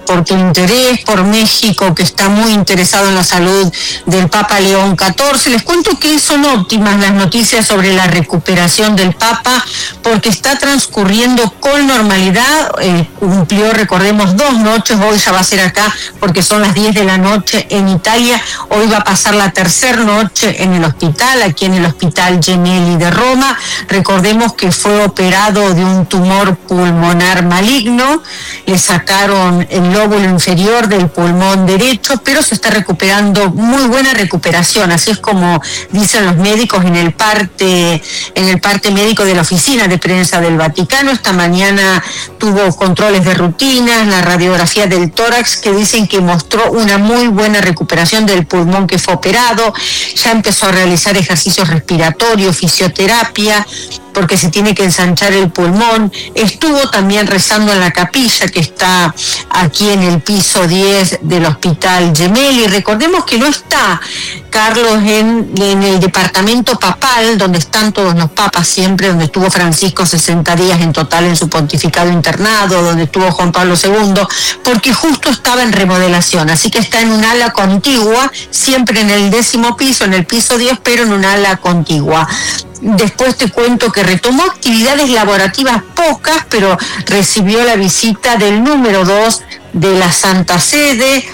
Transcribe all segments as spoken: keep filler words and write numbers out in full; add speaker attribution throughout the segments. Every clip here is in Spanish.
Speaker 1: por tu interés, por México, que está muy interesado en la salud del Papa León catorce. Les cuento que son óptimas las noticias sobre la recuperación del Papa, porque está transcurriendo con normalidad. Eh, cumplió, recordemos, dos noches, hoy ya va a ser acá, porque son las diez de la noche en Italia. Hoy va a pasar la tercera noche en el hospital, aquí en el Hospital Gemelli de Roma. Recordemos que fue operado de un tumor pulmonar maligno, le sacaron el lóbulo inferior del pulmón derecho, pero se está recuperando, muy buena recuperación, así es como dicen los médicos en el parte, en el parte médico de la oficina de prensa del Vaticano. Esta mañana tuvo controles de rutinas, la radiografía del tórax, que dicen que mostró una muy buena recuperación del pulmón que fue operado. Ya empezó a realizar ejercicios respiratorios, fisioterapia, porque se tiene que ensanchar el pulmón. Estuvo también rezando en la capilla que está aquí en el piso diez del Hospital Gemelli. Recordemos que no está, Carlos, en, en el departamento papal, donde están todos los papas siempre, donde estuvo Francisco sesenta días en total en su pontificado internado, donde estuvo Juan Pablo segundo, porque justo estaba en remodelación, así que está en un ala contigua, siempre en el décimo piso, en el piso diez, pero en un ala contigua. Después te cuento que retomó actividades laborativas pocas, pero recibió la visita del número dos de la Santa Sede,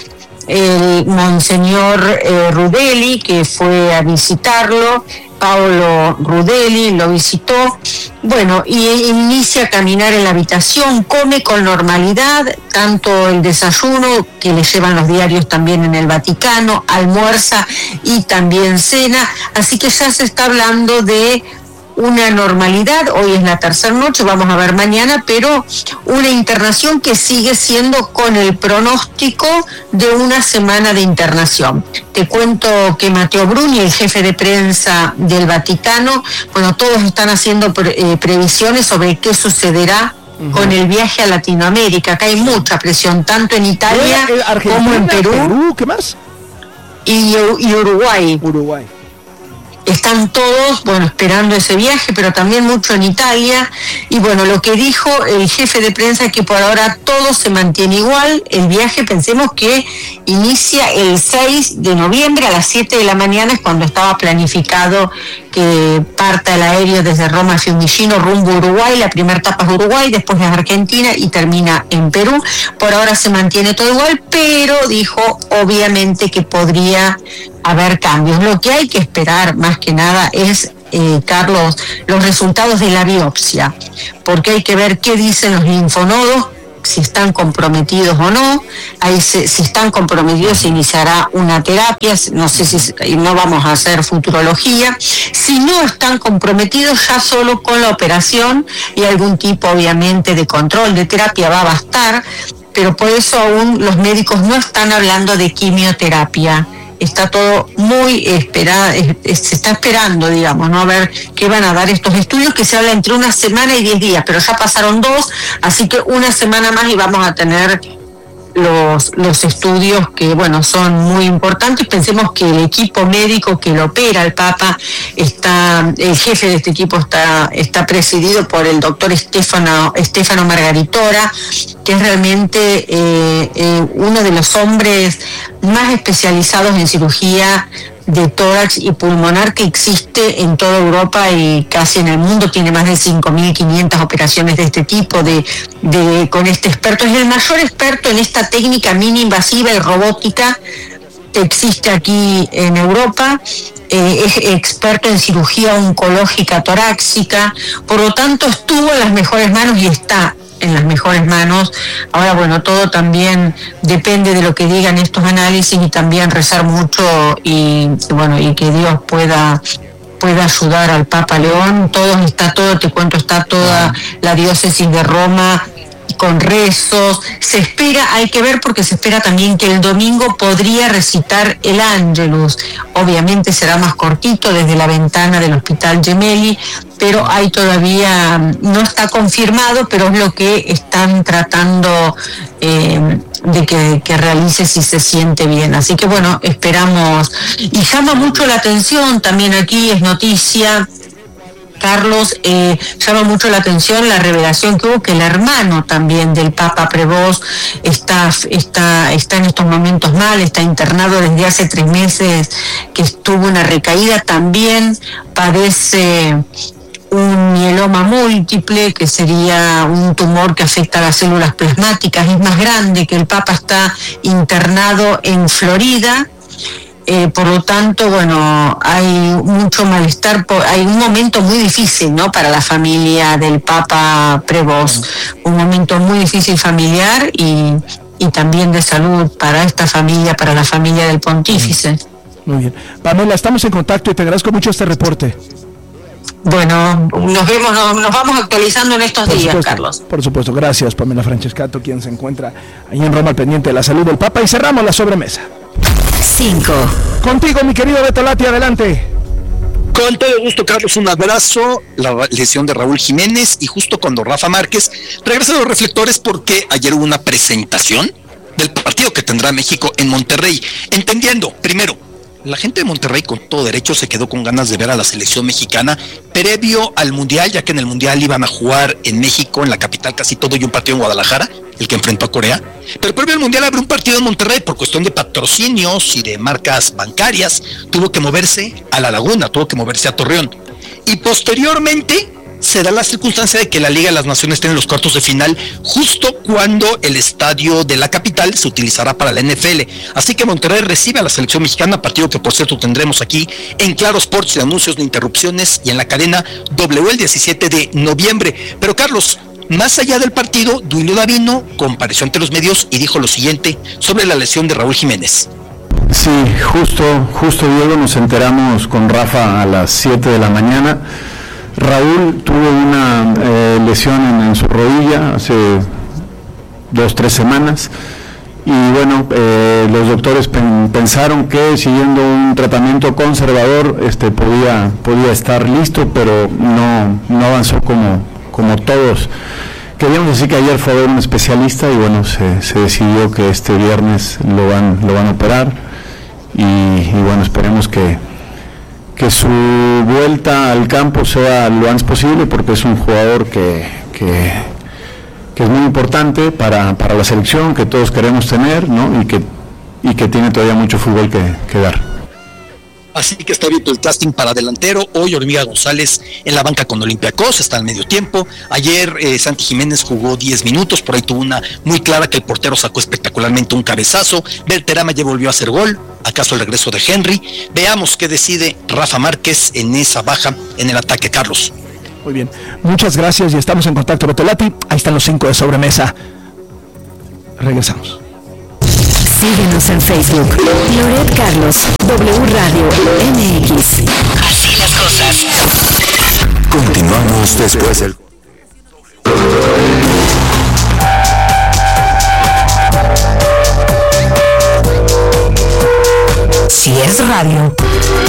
Speaker 1: el Monseñor eh, Rudelli, que fue a visitarlo. Paolo Rudelli lo visitó, bueno, y inicia a caminar en la habitación, come con normalidad, tanto el desayuno, que le llevan los diarios también en el Vaticano, almuerza y también cena, así que ya se está hablando de una normalidad. Hoy es la tercera noche, vamos a ver mañana, pero una internación que sigue siendo con el pronóstico de una semana de internación. Te cuento que Matteo Bruni, el jefe de prensa del Vaticano, bueno, todos están haciendo pre- eh, previsiones sobre qué sucederá uh-huh. con el viaje a Latinoamérica. Acá hay mucha presión, tanto en Italia como en Perú.
Speaker 2: Perú, ¿qué más?
Speaker 1: Y, y Uruguay.
Speaker 2: Uruguay.
Speaker 1: Están todos, bueno, esperando ese viaje, pero también mucho en Italia. Y bueno, lo que dijo el jefe de prensa es que por ahora todo se mantiene igual. El viaje, pensemos que inicia el seis de noviembre a las siete de la mañana, es cuando estaba planificado que parta el aéreo desde Roma a Fiumicino rumbo a Uruguay. La primera etapa es Uruguay, después es Argentina y termina en Perú. Por ahora se mantiene todo igual, pero dijo obviamente que podría haber cambios. Lo que hay que esperar más que nada es, eh, Carlos, los resultados de la biopsia, porque hay que ver qué dicen los linfonodos, si están comprometidos o no. Ahí se, si están comprometidos se iniciará una terapia, no sé si no vamos a hacer futurología. Si no están comprometidos, ya solo con la operación y algún tipo obviamente de control de terapia va a bastar, pero por eso aún los médicos no están hablando de quimioterapia. Está todo muy esperado, se está esperando, digamos, ¿no? A ver qué van a dar estos estudios, que se habla entre una semana y diez días, pero ya pasaron dos, así que una semana más y vamos a tener los, los estudios que, bueno, son muy importantes. Pensemos que el equipo médico que lo opera al Papa, está, el jefe de este equipo está, está presidido por el doctor Stefano, Stefano Margaritora, que es realmente eh, eh, uno de los hombres más especializados en cirugía de tórax y pulmonar que existe en toda Europa y casi en el mundo. Tiene más de cinco mil quinientas operaciones de este tipo de, de con este experto. Es el mayor experto en esta técnica mini invasiva y robótica que existe aquí en Europa. Eh, es experto en cirugía oncológica torácica, por lo tanto estuvo en las mejores manos y está en las mejores manos. Ahora, bueno, todo también depende de lo que digan estos análisis y también rezar mucho y, bueno, y que Dios pueda pueda ayudar al Papa León. Todo está, todo, te cuento, está toda la diócesis de Roma con rezos. Se espera, hay que ver porque se espera también que el domingo podría recitar el Ángelus. Obviamente será más cortito desde la ventana del Hospital Gemelli, pero hay todavía, no está confirmado, pero es lo que están tratando eh, de que, que realice si se siente bien. Así que bueno, esperamos. Y llama mucho la atención también aquí, es noticia, Carlos, eh, llama mucho la atención la revelación que hubo que el hermano también del Papa Prevost está, está, está en estos momentos mal, está internado desde hace tres meses, que estuvo una recaída, también padece un mieloma múltiple, que sería un tumor que afecta a las células plasmáticas, es más grande, que el Papa está internado en Florida. Eh, por lo tanto, bueno, hay mucho malestar, por, hay un momento muy difícil, ¿no?, para la familia del Papa Prevost, un momento muy difícil familiar y, y también de salud para esta familia, para la familia del pontífice.
Speaker 2: Muy bien. Pamela, estamos en contacto y te agradezco mucho este reporte.
Speaker 1: Bueno, nos vemos, nos, nos vamos actualizando en estos
Speaker 2: por
Speaker 1: días,
Speaker 2: supuesto,
Speaker 1: Carlos.
Speaker 2: Por supuesto, gracias Pamela Francescato, quien se encuentra ahí en Roma al pendiente de la salud del Papa, y cerramos la sobremesa.
Speaker 3: cinco.
Speaker 2: Contigo, mi querido Beto Lati, adelante.
Speaker 4: Con todo gusto, Carlos, un abrazo. La lesión de Raúl Jiménez, y justo cuando Rafa Márquez regresa a los reflectores, porque ayer hubo una presentación del partido que tendrá México en Monterrey, entendiendo, primero, la gente de Monterrey con todo derecho se quedó con ganas de ver a la selección mexicana previo al Mundial, ya que en el Mundial iban a jugar en México, en la capital casi todo, y un partido en Guadalajara, el que enfrentó a Corea. Pero previo al Mundial habrá un partido en Monterrey por cuestión de patrocinios y de marcas bancarias. Tuvo que moverse a La Laguna, tuvo que moverse a Torreón. Y posteriormente se da la circunstancia de que la Liga de las Naciones tiene los cuartos de final justo cuando el estadio de la capital se utilizará para la N F L. Así que Monterrey recibe a la selección mexicana, partido que por cierto tendremos aquí en Claro Sports, de anuncios de interrupciones, y en la cadena W el diecisiete de noviembre. Pero Carlos, más allá del partido, Duilio Davino compareció ante los medios y dijo lo siguiente sobre la lesión de Raúl Jiménez.
Speaker 5: Sí, justo, justo Diego, nos enteramos con Rafa a las siete de la mañana. Raúl tuvo una eh, lesión en, en su rodilla hace dos, tres semanas, y bueno, eh, los doctores pen, pensaron que siguiendo un tratamiento conservador este, podía, podía estar listo, pero no, no avanzó como, como todos queríamos. Decir que ayer fue a ver un especialista y bueno, se, se decidió que este viernes lo van, lo van a operar, y, y bueno, esperemos que que su vuelta al campo sea lo antes posible, porque es un jugador que, que, que es muy importante para, para la selección, que todos queremos tener, ¿no? Y que, y que tiene todavía mucho fútbol que, que dar.
Speaker 4: Así que está abierto el casting para delantero. Hoy Hormiga González en la banca con Olympiacos, está al medio tiempo. Ayer eh, Santi Jiménez jugó diez minutos, por ahí tuvo una muy clara que el portero sacó espectacularmente un cabezazo. Belterama ya volvió a hacer gol. ¿Acaso el regreso de Henry? Veamos qué decide Rafa Márquez en esa baja en el ataque, Carlos.
Speaker 2: Muy bien, muchas gracias y estamos en contacto, Betolati. Ahí están los cinco de sobremesa. Regresamos.
Speaker 3: Síguenos en Facebook, Loret Carlos, W Radio M X. Así las cosas.
Speaker 6: Continuamos después del...
Speaker 3: Si es radio,